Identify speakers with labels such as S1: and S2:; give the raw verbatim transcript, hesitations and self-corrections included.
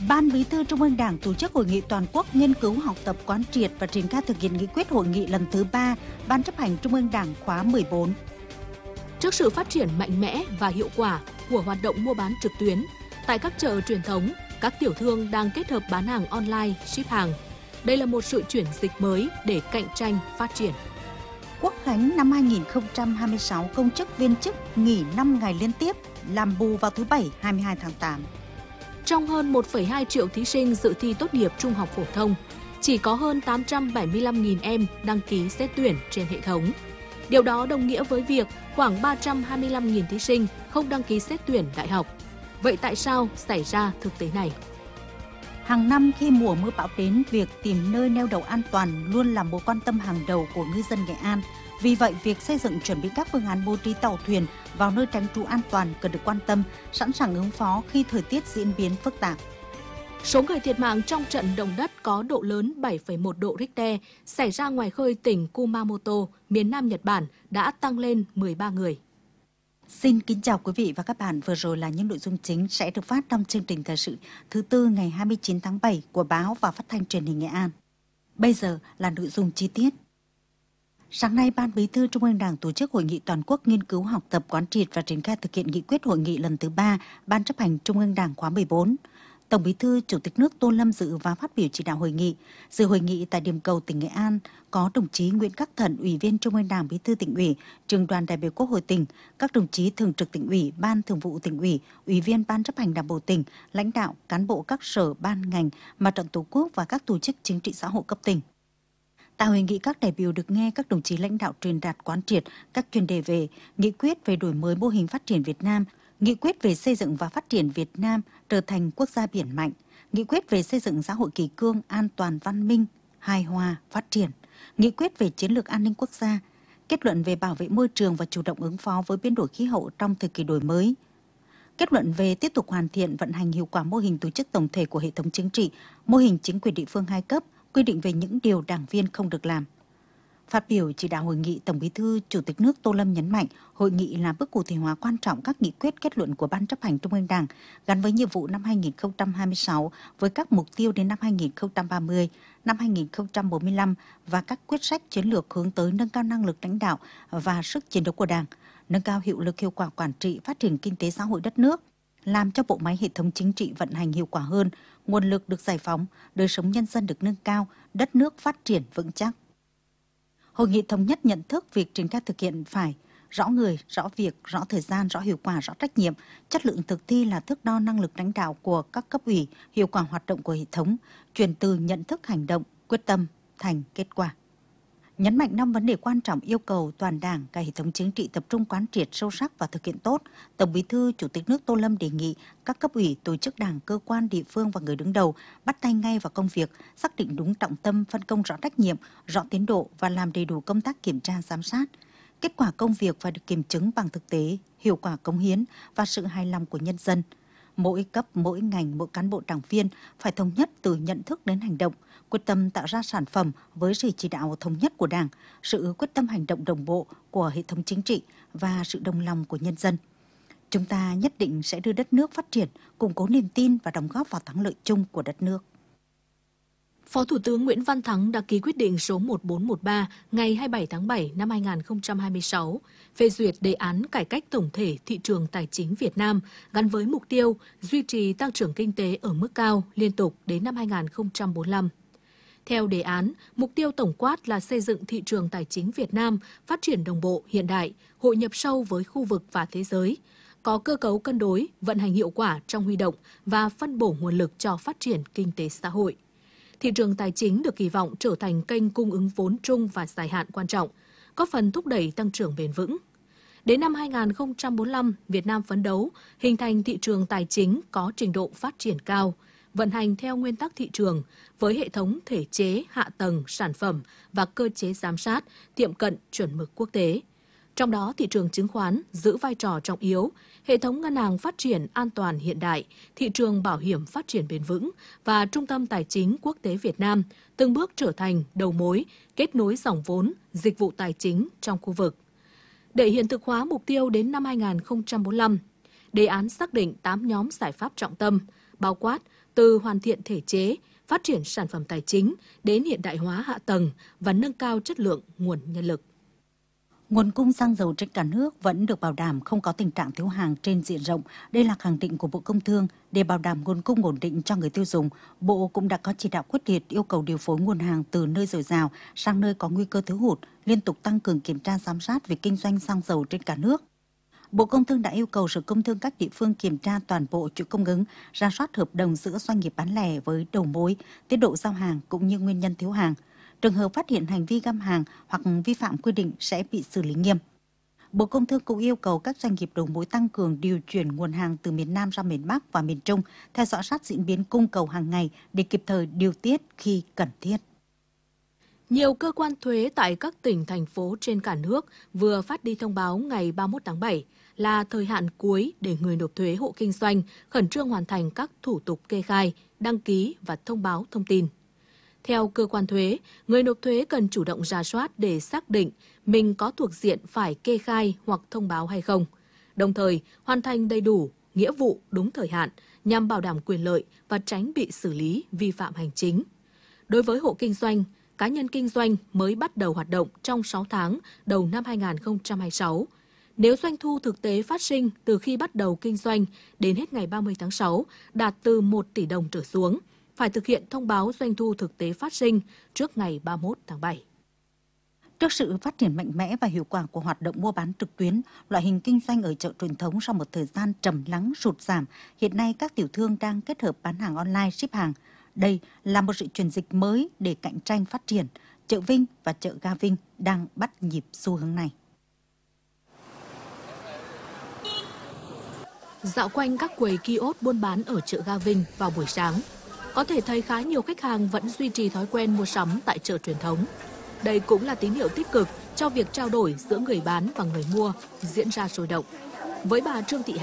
S1: Ban Bí thư Trung ương Đảng tổ chức hội nghị toàn quốc nghiên cứu học tập quán triệt và triển khai thực hiện nghị quyết hội nghị lần thứ ba Ban chấp hành Trung ương Đảng khóa mười bốn.
S2: Trước sự phát triển mạnh mẽ và hiệu quả của hoạt động mua bán trực tuyến, tại các chợ truyền thống, các tiểu thương đang kết hợp bán hàng online, ship hàng. Đây là một sự chuyển dịch mới để cạnh tranh, phát triển.
S1: Quốc khánh năm hai nghìn không trăm hai mươi sáu, công chức viên chức nghỉ năm ngày liên tiếp, làm bù vào thứ Bảy hai mươi hai tháng tám.
S2: Trong hơn một phẩy hai triệu thí sinh dự thi tốt nghiệp trung học phổ thông, chỉ có hơn tám trăm bảy mươi lăm nghìn em đăng ký xét tuyển trên hệ thống. Điều đó đồng nghĩa với việc khoảng ba trăm hai mươi lăm nghìn thí sinh không đăng ký xét tuyển đại học. Vậy tại sao xảy ra thực tế này?
S1: Hàng năm khi mùa mưa bão đến, việc tìm nơi neo đậu an toàn luôn là mối quan tâm hàng đầu của ngư dân Nghệ An. Vì vậy, việc xây dựng chuẩn bị các phương án bố trí tàu thuyền vào nơi tránh trú an toàn cần được quan tâm, sẵn sàng ứng phó khi thời tiết diễn biến phức tạp.
S2: Số người thiệt mạng trong trận động đất có độ lớn bảy phẩy một độ Richter xảy ra ngoài khơi tỉnh Kumamoto, miền Nam Nhật Bản đã tăng lên mười ba người.
S1: Xin kính chào quý vị và các bạn. Vừa rồi là những nội dung chính sẽ được phát trong chương trình thời sự thứ tư ngày hai mươi chín tháng bảy của báo và phát thanh truyền hình Nghệ An. Bây giờ là nội dung chi tiết. Sáng nay, Ban Bí thư Trung ương Đảng tổ chức hội nghị toàn quốc nghiên cứu học tập quán triệt và triển khai thực hiện nghị quyết hội nghị lần thứ ba Ban chấp hành Trung ương Đảng khóa mười bốn. Tổng Bí thư Chủ tịch nước Tô Lâm dự và phát biểu chỉ đạo hội nghị. Dự hội nghị tại điểm cầu tỉnh Nghệ An có đồng chí Nguyễn Khắc Thận, Ủy viên Trung ương Đảng, Bí thư Tỉnh ủy, Trưởng đoàn đại biểu Quốc hội tỉnh, các đồng chí Thường trực Tỉnh ủy, Ban Thường vụ Tỉnh ủy, Ủy viên Ban chấp hành Đảng bộ tỉnh, lãnh đạo, cán bộ các sở, ban, ngành, Mặt trận Tổ quốc và các tổ chức chính trị xã hội cấp tỉnh. Tại hội nghị, các đại biểu được nghe các đồng chí lãnh đạo truyền đạt quán triệt các chuyên đề về nghị quyết về đổi mới mô hình phát triển Việt Nam, nghị quyết về xây dựng và phát triển Việt Nam trở thành quốc gia biển mạnh, nghị quyết về xây dựng xã hội kỷ cương, an toàn, văn minh, hài hòa, phát triển, nghị quyết về chiến lược an ninh quốc gia, kết luận về bảo vệ môi trường và chủ động ứng phó với biến đổi khí hậu trong thời kỳ đổi mới, kết luận về tiếp tục hoàn thiện vận hành hiệu quả mô hình tổ chức tổng thể của hệ thống chính trị, mô hình chính quyền địa phương hai cấp, quy định về những điều đảng viên không được làm. Phát biểu chỉ đạo hội nghị, Tổng Bí thư Chủ tịch nước Tô Lâm nhấn mạnh, hội nghị là bước cụ thể hóa quan trọng các nghị quyết kết luận của Ban chấp hành Trung ương Đảng gắn với nhiệm vụ năm hai nghìn không trăm hai mươi sáu với các mục tiêu đến năm hai nghìn không trăm ba mươi, năm hai nghìn không trăm bốn mươi lăm và các quyết sách chiến lược hướng tới nâng cao năng lực lãnh đạo và sức chiến đấu của Đảng, nâng cao hiệu lực hiệu quả quản trị, phát triển kinh tế xã hội đất nước, làm cho bộ máy hệ thống chính trị vận hành hiệu quả hơn, nguồn lực được giải phóng, đời sống nhân dân được nâng cao, đất nước phát triển vững chắc. Hội nghị thống nhất nhận thức việc triển khai thực hiện phải rõ người, rõ việc, rõ thời gian, rõ hiệu quả, rõ trách nhiệm, chất lượng thực thi là thước đo năng lực lãnh đạo của các cấp ủy, hiệu quả hoạt động của hệ thống, chuyển từ nhận thức hành động, quyết tâm thành kết quả. Nhấn mạnh năm vấn đề quan trọng yêu cầu toàn Đảng, cả hệ thống chính trị tập trung quán triệt sâu sắc và thực hiện tốt, Tổng Bí thư Chủ tịch nước Tô Lâm đề nghị các cấp ủy, tổ chức Đảng, cơ quan, địa phương và người đứng đầu bắt tay ngay vào công việc, xác định đúng trọng tâm, phân công rõ trách nhiệm, rõ tiến độ và làm đầy đủ công tác kiểm tra giám sát. Kết quả công việc phải được kiểm chứng bằng thực tế, hiệu quả cống hiến và sự hài lòng của nhân dân. Mỗi cấp, mỗi ngành, mỗi cán bộ đảng viên phải thống nhất từ nhận thức đến hành động, quyết tâm tạo ra sản phẩm với sự chỉ đạo thống nhất của Đảng, sự quyết tâm hành động đồng bộ của hệ thống chính trị và sự đồng lòng của nhân dân. Chúng ta nhất định sẽ đưa đất nước phát triển, củng cố niềm tin và đóng góp vào thắng lợi chung của đất nước.
S2: Phó Thủ tướng Nguyễn Văn Thắng đã ký quyết định số một bốn một ba ngày hai mươi bảy tháng bảy năm hai nghìn không trăm hai mươi sáu phê duyệt đề án cải cách tổng thể thị trường tài chính Việt Nam gắn với mục tiêu duy trì tăng trưởng kinh tế ở mức cao liên tục đến năm hai nghìn không trăm bốn mươi lăm. Theo đề án, mục tiêu tổng quát là xây dựng thị trường tài chính Việt Nam phát triển đồng bộ, hiện đại, hội nhập sâu với khu vực và thế giới, có cơ cấu cân đối, vận hành hiệu quả trong huy động và phân bổ nguồn lực cho phát triển kinh tế xã hội. Thị trường tài chính được kỳ vọng trở thành kênh cung ứng vốn trung và dài hạn quan trọng, góp phần thúc đẩy tăng trưởng bền vững. Đến năm hai nghìn không trăm bốn mươi lăm, Việt Nam phấn đấu hình thành thị trường tài chính có trình độ phát triển cao, vận hành theo nguyên tắc thị trường với hệ thống thể chế, hạ tầng, sản phẩm và cơ chế giám sát tiệm cận chuẩn mực quốc tế. Trong đó, thị trường chứng khoán giữ vai trò trọng yếu, hệ thống ngân hàng phát triển an toàn hiện đại, thị trường bảo hiểm phát triển bền vững và trung tâm tài chính quốc tế Việt Nam từng bước trở thành đầu mối, kết nối dòng vốn, dịch vụ tài chính trong khu vực. Để hiện thực hóa mục tiêu đến năm hai nghìn không trăm bốn mươi lăm, đề án xác định tám nhóm giải pháp trọng tâm, bao quát từ hoàn thiện thể chế, phát triển sản phẩm tài chính đến hiện đại hóa hạ tầng và nâng cao chất lượng nguồn nhân lực.
S1: Nguồn cung xăng dầu trên cả nước vẫn được bảo đảm, không có tình trạng thiếu hàng trên diện rộng. Đây là khẳng định của Bộ Công Thương. Để bảo đảm nguồn cung ổn định cho người tiêu dùng, Bộ cũng đã có chỉ đạo quyết liệt yêu cầu điều phối nguồn hàng từ nơi dồi dào sang nơi có nguy cơ thiếu hụt, liên tục tăng cường kiểm tra giám sát về kinh doanh xăng dầu trên cả nước. Bộ Công Thương đã yêu cầu Sở Công Thương các địa phương kiểm tra toàn bộ chuỗi cung ứng, rà soát hợp đồng giữa doanh nghiệp bán lẻ với đầu mối, tiến độ giao hàng cũng như nguyên nhân thiếu hàng. Trường hợp phát hiện hành vi găm hàng hoặc vi phạm quy định sẽ bị xử lý nghiêm. Bộ Công Thương cũng yêu cầu các doanh nghiệp đầu mối tăng cường điều chuyển nguồn hàng từ miền Nam ra miền Bắc và miền Trung, theo dõi sát diễn biến cung cầu hàng ngày để kịp thời điều tiết khi cần thiết.
S2: Nhiều cơ quan thuế tại các tỉnh, thành phố trên cả nước vừa phát đi thông báo ngày ba mươi mốt tháng bảy là thời hạn cuối để người nộp thuế hộ kinh doanh khẩn trương hoàn thành các thủ tục kê khai, đăng ký và thông báo thông tin. Theo cơ quan thuế, người nộp thuế cần chủ động rà soát để xác định mình có thuộc diện phải kê khai hoặc thông báo hay không, đồng thời hoàn thành đầy đủ nghĩa vụ đúng thời hạn nhằm bảo đảm quyền lợi và tránh bị xử lý vi phạm hành chính. Đối với hộ kinh doanh, cá nhân kinh doanh mới bắt đầu hoạt động trong sáu tháng đầu năm hai nghìn không trăm hai mươi sáu, nếu doanh thu thực tế phát sinh từ khi bắt đầu kinh doanh đến hết ngày ba mươi tháng sáu đạt từ một tỷ đồng trở xuống, phải thực hiện thông báo doanh thu thực tế phát sinh trước ngày ba mươi mốt tháng bảy.
S1: Trước sự phát triển mạnh mẽ và hiệu quả của hoạt động mua bán trực tuyến, loại hình kinh doanh ở chợ truyền thống sau một thời gian trầm lắng sụt giảm, hiện nay các tiểu thương đang kết hợp bán hàng online, ship hàng. Đây là một sự chuyển dịch mới để cạnh tranh phát triển. Chợ Vinh và chợ Ga Vinh đang bắt nhịp xu hướng này.
S2: Dạo quanh các quầy kiosk buôn bán ở chợ Ga Vinh vào buổi sáng, có thể thấy khá nhiều khách hàng vẫn duy trì thói quen mua sắm tại chợ truyền thống. Đây cũng là tín hiệu tích cực cho việc trao đổi giữa người bán và người mua diễn ra sôi động. Với bà Trương Thị